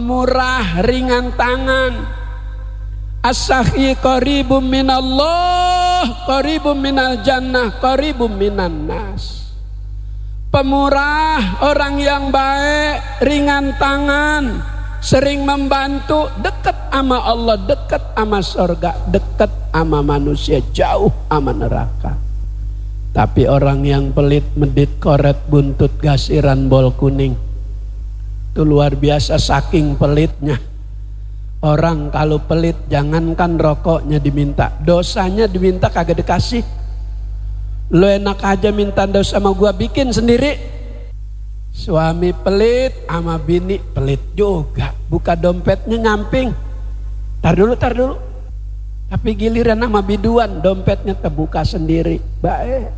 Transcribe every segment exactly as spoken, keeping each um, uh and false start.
pemurah ringan tangan. As-sakhi qaribum minallah, qaribum minal jannah, qaribum minan nas. Pemurah, orang yang baik, ringan tangan, sering membantu, dekat sama Allah, dekat sama surga, dekat sama manusia, jauh sama neraka. Tapi orang yang pelit, medit, koret, buntut, gasiran, bol kuning, itu luar biasa saking pelitnya. Orang kalau pelit, jangankan rokoknya diminta, dosanya diminta kagak dikasih. Lo enak aja minta dosa sama gua, bikin sendiri. Suami pelit sama bini pelit juga, buka dompetnya nyamping. Tar dulu, tar dulu. Tapi giliran sama biduan, dompetnya terbuka sendiri. Baik.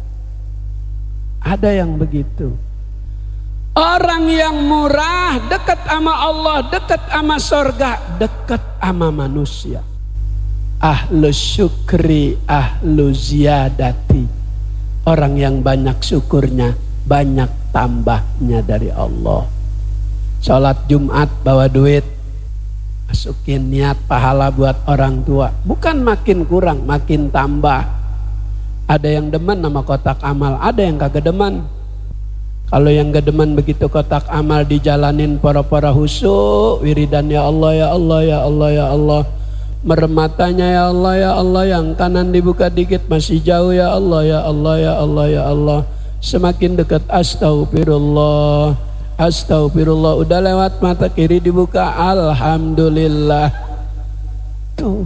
Ada yang begitu. Orang yang murah, dekat sama Allah, dekat sama surga, dekat sama manusia. Ahlu syukri, ahlu ziyadati. Orang yang banyak syukurnya, banyak tambahnya dari Allah. Sholat Jumat bawa duit, masukin niat pahala buat orang tua. Bukan makin kurang, makin tambah. Ada yang demen sama kotak amal, ada yang kagak demen. Kalau yang gak demen begitu kotak amal dijalanin pora-pora husyuk, wiridan ya Allah ya Allah ya Allah ya Allah. Merem matanya ya Allah ya Allah, yang kanan dibuka dikit masih jauh ya Allah ya Allah ya Allah ya Allah. Semakin dekat astagfirullah, astagfirullah, udah lewat mata kiri dibuka alhamdulillah. Tuh.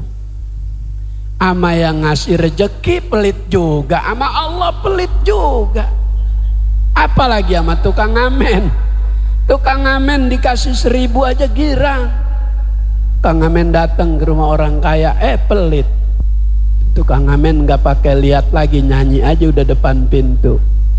Ama yang ngasih rejeki pelit juga, ama Allah pelit juga. Apalagi sama tukang ngamen. Tukang ngamen dikasih seribu aja girang. Tukang ngamen datang ke rumah orang kaya, eh pelit. Tukang ngamen gak pakai lihat lagi, nyanyi aja udah depan pintu.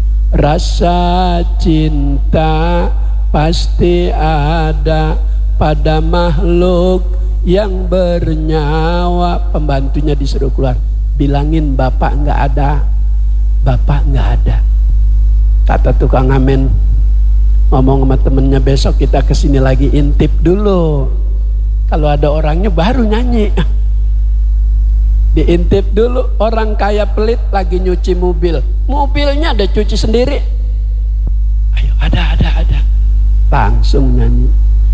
Rasa cinta pasti ada pada makhluk yang bernyawa. Pembantunya disuruh keluar, bilangin bapak gak ada, bapak gak ada. Kata tukang ngamen, ngomong sama temennya, besok kita kesini lagi, intip dulu. Kalau ada orangnya baru nyanyi. Diintip dulu. Orang kaya pelit lagi nyuci mobil, mobilnya ada cuci sendiri. Ayo ada ada ada, langsung nyanyi.